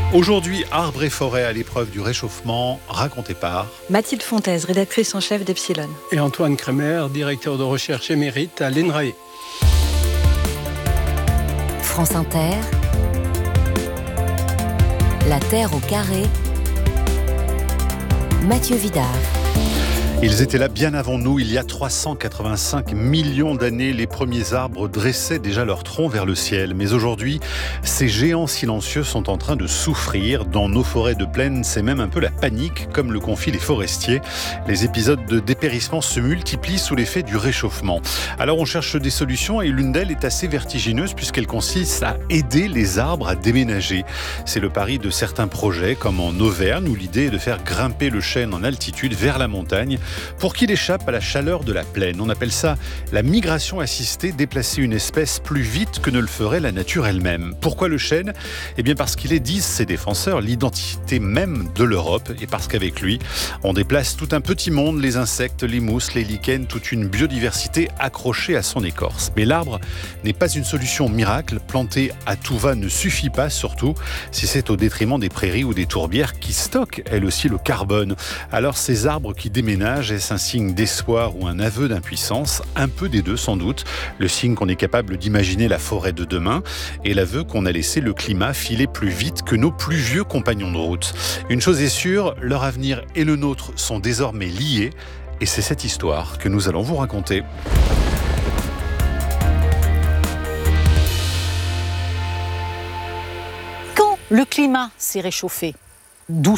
Aujourd'hui, arbres et forêts à l'épreuve du réchauffement, raconté par Mathilde Fontaise, rédactrice en chef d'Epsilon. Et Antoine Kremer, directeur de recherche émérite à l'INRAE. France Inter, La Terre au carré, Mathieu Vidard. Ils étaient là bien avant nous, il y a 385 millions d'années. Les premiers arbres dressaient déjà leur tronc vers le ciel. Mais aujourd'hui, ces géants silencieux sont en train de souffrir. Dans nos forêts de plaine, c'est même un peu la panique, comme le confient les forestiers. Les épisodes de dépérissement se multiplient sous l'effet du réchauffement. Alors on cherche des solutions et l'une d'elles est assez vertigineuse puisqu'elle consiste à aider les arbres à déménager. C'est le pari de certains projets, comme en Auvergne, où l'idée est de faire grimper le chêne en altitude vers la montagne pour qu'il échappe à la chaleur de la plaine. On appelle ça la migration assistée, déplacer une espèce plus vite que ne le ferait la nature elle-même. Pourquoi le chêne ? Eh bien parce qu'il est, disent ses défenseurs, l'identité même de l'Europe et parce qu'avec lui, on déplace tout un petit monde, les insectes, les mousses, les lichens, toute une biodiversité accrochée à son écorce. Mais l'arbre n'est pas une solution miracle. Planter à tout va ne suffit pas, surtout si c'est au détriment des prairies ou des tourbières qui stockent, elles aussi, le carbone. Alors ces arbres qui déménagent, est-ce un signe d'espoir ou un aveu d'impuissance ? Un peu des deux sans doute. Le signe qu'on est capable d'imaginer la forêt de demain et l'aveu qu'on a laissé le climat filer plus vite que nos plus vieux compagnons de route. Une chose est sûre, leur avenir et le nôtre sont désormais liés et c'est cette histoire que nous allons vous raconter. Quand le climat s'est réchauffé, d'où